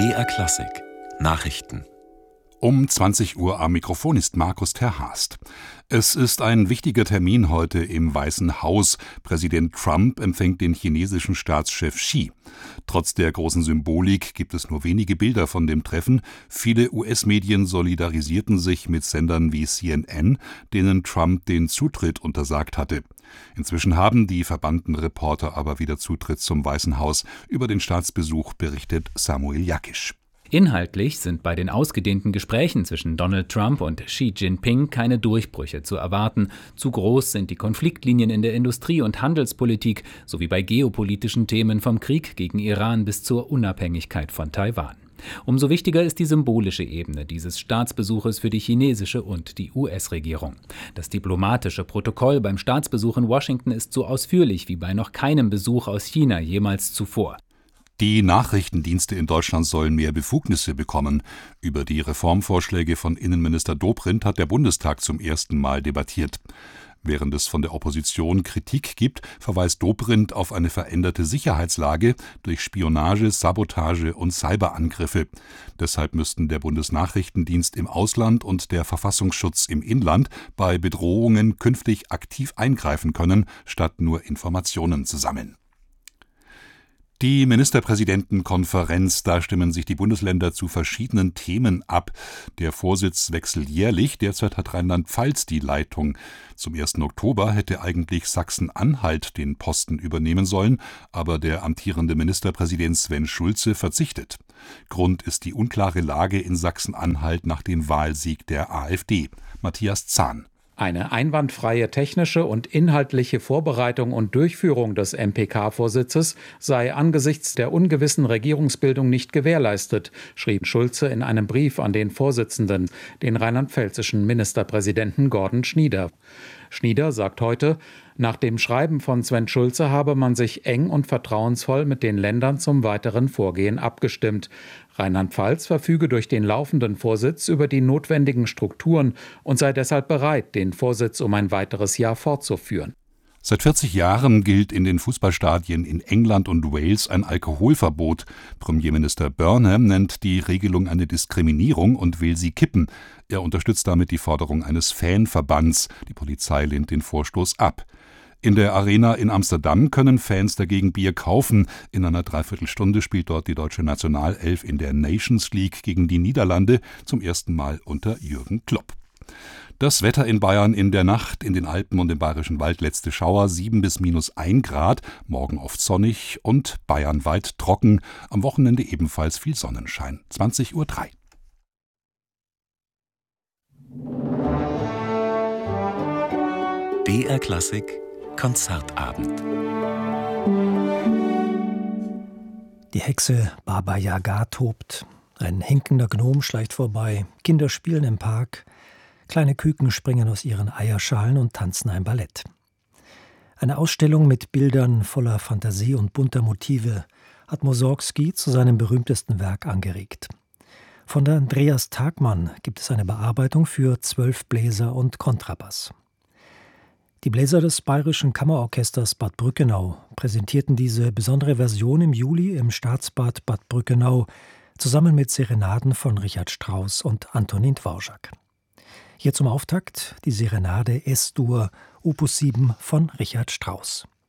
BR Klassik Nachrichten. Um 20 Uhr am Mikrofon ist Markus Terhast. Es ist ein wichtiger Termin heute im Weißen Haus. Präsident Trump empfängt den chinesischen Staatschef Xi. Trotz der großen Symbolik gibt es nur wenige Bilder von dem Treffen. Viele US-Medien solidarisierten sich mit Sendern wie CNN, denen Trump den Zutritt untersagt hatte. Inzwischen haben die verbannten Reporter aber wieder Zutritt zum Weißen Haus. Über den Staatsbesuch berichtet Samuel Jakisch. Inhaltlich sind bei den ausgedehnten Gesprächen zwischen Donald Trump und Xi Jinping keine Durchbrüche zu erwarten. Zu groß sind die Konfliktlinien in der Industrie- und Handelspolitik sowie bei geopolitischen Themen vom Krieg gegen Iran bis zur Unabhängigkeit von Taiwan. Umso wichtiger ist die symbolische Ebene dieses Staatsbesuches für die chinesische und die US-Regierung. Das diplomatische Protokoll beim Staatsbesuch in Washington ist so ausführlich wie bei noch keinem Besuch aus China jemals zuvor. Die Nachrichtendienste in Deutschland sollen mehr Befugnisse bekommen. Über die Reformvorschläge von Innenminister Dobrindt hat der Bundestag zum ersten Mal debattiert. Während es von der Opposition Kritik gibt, verweist Dobrindt auf eine veränderte Sicherheitslage durch Spionage, Sabotage und Cyberangriffe. Deshalb müssten der Bundesnachrichtendienst im Ausland und der Verfassungsschutz im Inland bei Bedrohungen künftig aktiv eingreifen können, statt nur Informationen zu sammeln. Die Ministerpräsidentenkonferenz, da stimmen sich die Bundesländer zu verschiedenen Themen ab. Der Vorsitz wechselt jährlich, derzeit hat Rheinland-Pfalz die Leitung. Zum 1. Oktober hätte eigentlich Sachsen-Anhalt den Posten übernehmen sollen, aber der amtierende Ministerpräsident Sven Schulze verzichtet. Grund ist die unklare Lage in Sachsen-Anhalt nach dem Wahlsieg der AfD. Matthias Zahn. Eine einwandfreie technische und inhaltliche Vorbereitung und Durchführung des MPK-Vorsitzes sei angesichts der ungewissen Regierungsbildung nicht gewährleistet, schrieb Schulze in einem Brief an den Vorsitzenden, den rheinland-pfälzischen Ministerpräsidenten Gordon Schnieder. Schnieder sagt heute, nach dem Schreiben von Sven Schulze habe man sich eng und vertrauensvoll mit den Ländern zum weiteren Vorgehen abgestimmt. Rheinland-Pfalz verfüge durch den laufenden Vorsitz über die notwendigen Strukturen und sei deshalb bereit, den Vorsitz um ein weiteres Jahr fortzuführen. Seit 40 Jahren gilt in den Fußballstadien in England und Wales ein Alkoholverbot. Premierminister Burnham nennt die Regelung eine Diskriminierung und will sie kippen. Er unterstützt damit die Forderung eines Fanverbands. Die Polizei lehnt den Vorstoß ab. In der Arena in Amsterdam können Fans dagegen Bier kaufen. In einer Dreiviertelstunde spielt dort die deutsche Nationalelf in der Nations League gegen die Niederlande, zum ersten Mal unter Jürgen Klopp. Das Wetter in Bayern in der Nacht, in den Alpen und im Bayerischen Wald letzte Schauer, 7 bis -1 Grad, morgen oft sonnig und bayernweit trocken, am Wochenende ebenfalls viel Sonnenschein, 20:03 Uhr. BR Klassik Konzertabend. Die Hexe Baba Yaga tobt. Ein hinkender Gnom schleicht vorbei. Kinder spielen im Park. Kleine Küken springen aus ihren Eierschalen und tanzen ein Ballett. Eine Ausstellung mit Bildern voller Fantasie und bunter Motive hat Mussorgsky zu seinem berühmtesten Werk angeregt. Von der Andreas Tagmann gibt es eine Bearbeitung für 12 Bläser und Kontrabass. Die Bläser des Bayerischen Kammerorchesters Bad Brückenau präsentierten diese besondere Version im Juli im Staatsbad Bad Brückenau zusammen mit Serenaden von Richard Strauss und Antonin Dvorak. Hier zum Auftakt die Serenade S-Dur, Opus 7 von Richard Strauss.